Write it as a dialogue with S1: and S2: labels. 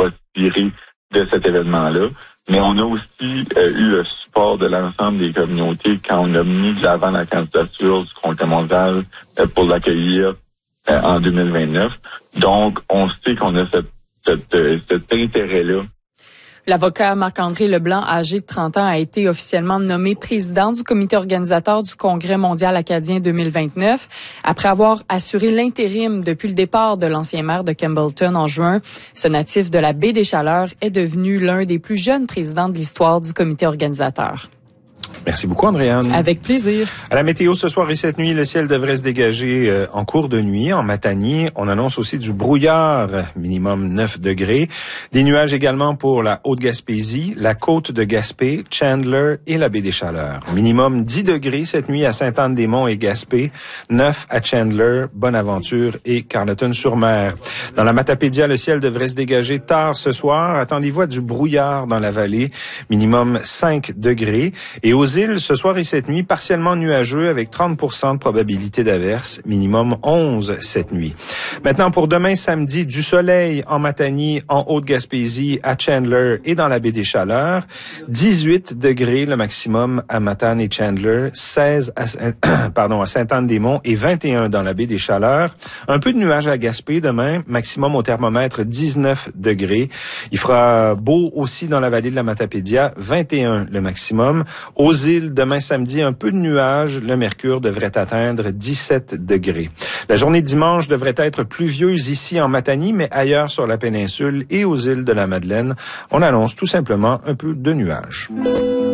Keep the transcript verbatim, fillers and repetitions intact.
S1: va se tirer de cet événement-là. Mais on a aussi euh, eu le support de l'ensemble des communautés quand on a mis de l'avant la candidature du Congrès mondial euh, pour l'accueillir euh, en deux mille vingt-neuf. Donc, on sait qu'on a cette, cette, euh, cet intérêt-là.
S2: L'avocat Marc-André Leblanc, âgé de trente ans, a été officiellement nommé président du comité organisateur du Congrès mondial acadien deux mille vingt-neuf. Après avoir assuré l'intérim depuis le départ de l'ancien maire de Campbellton en juin, ce natif de la baie des Chaleurs est devenu l'un des plus jeunes présidents de l'histoire du comité organisateur.
S3: Merci beaucoup, Andréane.
S2: Avec plaisir.
S3: À la météo, ce soir et cette nuit, le ciel devrait se dégager euh, en cours de nuit. En Matanie, on annonce aussi du brouillard, minimum neuf degrés. Des nuages également pour la Haute-Gaspésie, la côte de Gaspé, Chandler et la baie des Chaleurs. Minimum dix degrés cette nuit à Sainte-Anne-des-Monts et Gaspé, neuf à Chandler, Bonaventure et Carleton-sur-Mer. Dans la Matapédia, le ciel devrait se dégager tard ce soir. Attendez-vous à du brouillard dans la vallée, minimum cinq degrés. Et aux îles, ce soir et cette nuit, partiellement nuageux avec trente pour cent de probabilité d'averse, minimum onze cette nuit. Maintenant, pour demain samedi, du soleil en Matanie, en Haute-Gaspésie, à Chandler et dans la baie des Chaleurs. dix-huit degrés le maximum à Matane et Chandler, seize à, pardon, à Sainte-Anne-des-Monts et vingt et un dans la baie des Chaleurs. Un peu de nuages à Gaspé demain, maximum au thermomètre dix-neuf degrés. Il fera beau aussi dans la vallée de la Matapédia, vingt et un le maximum. Aux îles, demain samedi, un peu de nuages. Le mercure devrait atteindre dix-sept degrés. La journée de dimanche devrait être pluvieuse ici en Matanie, mais ailleurs sur la péninsule et aux îles de la Madeleine, on annonce tout simplement un peu de nuages.